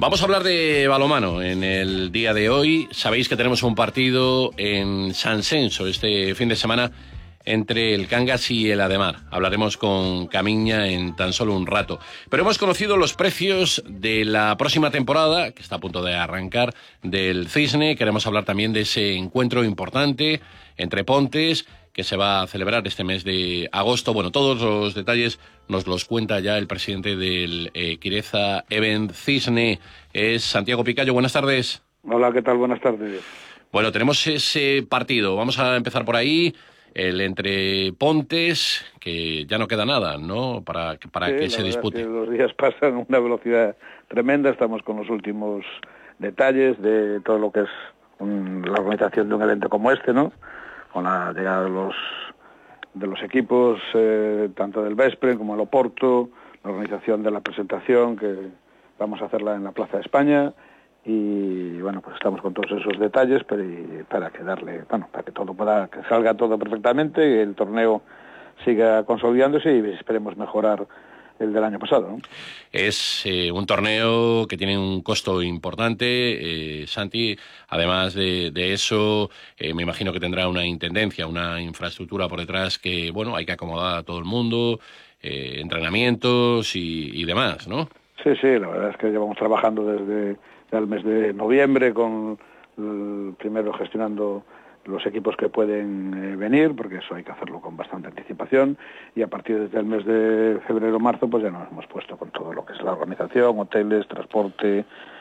Vamos a hablar de balonmano en el día de hoy. Sabéis que tenemos un partido en San Censo este fin de semana entre el Cangas y el Ademar. Hablaremos con Camiña en tan solo un rato. Pero hemos conocido los precios de la próxima temporada, que está a punto de arrancar, del Cisne. Queremos hablar también de ese encuentro importante entre Pontes, que se va a celebrar este mes de agosto. Bueno, todos los detalles nos los cuenta ya el presidente del Quireza Event Cisne. Es Santiago Picayo. Buenas tardes. Hola, ¿qué tal? Buenas tardes. Bueno, tenemos ese partido. Vamos a empezar por ahí. El entre Pontes, que ya no queda nada, ¿no?, para que se dispute. Es que los días pasan a una velocidad tremenda. Estamos con los últimos detalles de todo lo que es la organización de un evento como este, ¿no?, con la llegada de los equipos, tanto del Vespre como el Oporto, la organización de la presentación, que vamos a hacerla en la Plaza de España, y bueno, pues estamos con todos esos detalles para que todo que salga todo perfectamente, que el torneo siga consolidándose y esperemos mejorar el del año pasado, ¿no? Es un torneo que tiene un costo importante, Santi. Además de eso, me imagino que tendrá una intendencia, una infraestructura por detrás que, bueno, hay que acomodar a todo el mundo, entrenamientos y demás, ¿no? Sí, la verdad es que llevamos trabajando desde el mes de noviembre, primero gestionando los equipos que pueden venir, porque eso hay que hacerlo con bastante anticipación, y a partir del mes de febrero-marzo pues ya nos hemos puesto con todo lo que es la organización, hoteles, transporte,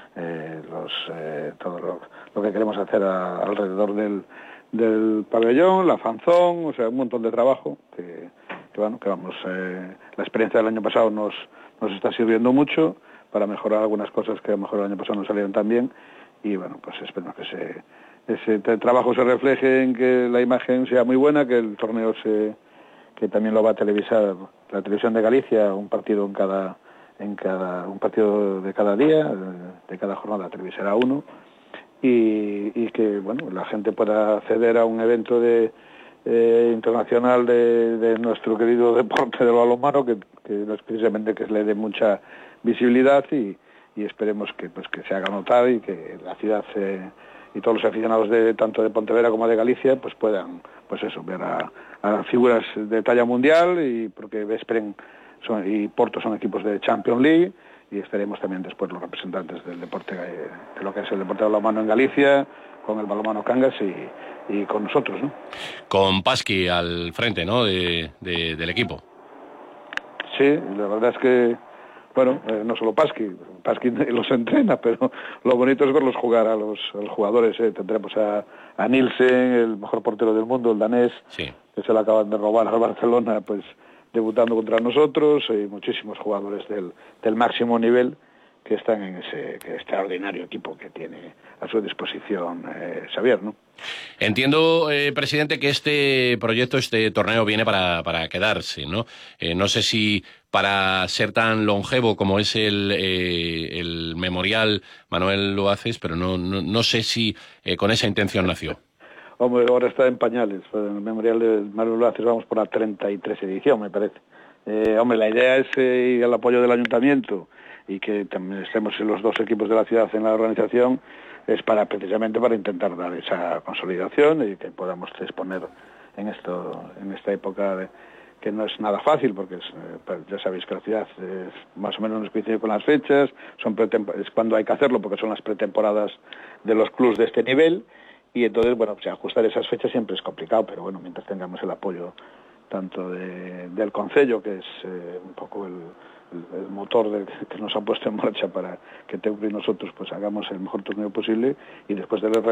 todo lo que queremos hacer alrededor del pabellón, la fanzón, o sea, un montón de trabajo que vamos, la experiencia del año pasado nos está sirviendo mucho para mejorar algunas cosas que a lo mejor el año pasado no salieron tan bien, y bueno, pues esperemos que ese trabajo se refleje en que la imagen sea muy buena, que el torneo que también lo va a televisar la televisión de Galicia, un partido un partido de cada día, de cada jornada televisará uno, y que bueno, la gente pueda acceder a un evento internacional de nuestro querido deporte del balonmano, que no es precisamente que le dé mucha visibilidad, y esperemos que se haga notar, y que la ciudad y todos los aficionados tanto de Pontevedra como de Galicia pues puedan ver a figuras de talla mundial, y porque Vespren y Porto son equipos de Champions League, y estaremos también después los representantes del deporte, de lo que es el deporte de balonmano en Galicia, con el balonmano Cangas y con nosotros, ¿no? Con Pasqui al frente, ¿no?, del equipo. Sí, la verdad es que, bueno, no solo Pasqui los entrena, pero lo bonito es verlos jugar a los jugadores. Tendremos a Nielsen, el mejor portero del mundo, el danés, sí, que se le acaban de robar al Barcelona, pues debutando contra nosotros, y muchísimos jugadores del máximo nivel que están en ese extraordinario equipo que tiene a su disposición Xavier, ¿no? Entiendo, presidente, que este proyecto, este torneo viene para quedarse, ¿no? No sé si para ser tan longevo como es el Memorial Manuel Loaces, pero no sé si con esa intención nació. Hombre, ahora está en pañales. En el Memorial de Manuel Loaces vamos por la 33 edición, me parece. La idea es ir al apoyo del ayuntamiento, y que también estemos los dos equipos de la ciudad en la organización, es precisamente para intentar dar esa consolidación, y que podamos exponer en esta época que no es nada fácil, porque ya sabéis que la ciudad más o menos nos coincide con las fechas, es cuando hay que hacerlo, porque son las pretemporadas de los clubs de este nivel, y entonces, bueno, pues ajustar esas fechas siempre es complicado, pero bueno, mientras tengamos el apoyo tanto del Concello, que es un poco el motor que nos ha puesto en marcha para que Teucro y nosotros pues hagamos el mejor torneo posible, y después del